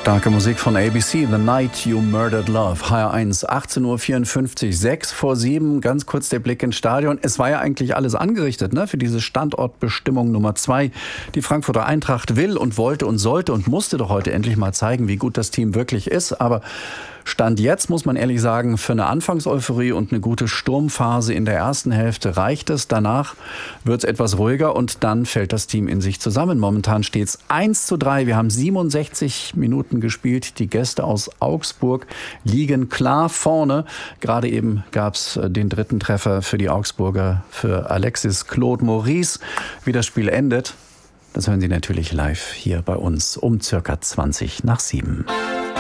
Starke Musik von ABC, The Night You Murdered Love, HR1, 18:54 Uhr, 6 vor 7, ganz kurz der Blick ins Stadion. Es war ja eigentlich alles angerichtet, ne, für diese Standortbestimmung Nummer 2. Die Frankfurter Eintracht will und wollte und sollte und musste doch heute endlich mal zeigen, wie gut das Team wirklich ist, aber Stand jetzt, muss man ehrlich sagen, für eine Anfangseuphorie und eine gute Sturmphase in der ersten Hälfte reicht es. Danach wird es etwas ruhiger und dann fällt das Team in sich zusammen. Momentan steht es 1:3. Wir haben 67 Minuten gespielt. Die Gäste aus Augsburg liegen klar vorne. Gerade eben gab es den dritten Treffer für die Augsburger, für Alexis Claude Maurice. Wie das Spiel endet, das hören Sie natürlich live hier bei uns um circa 7:20.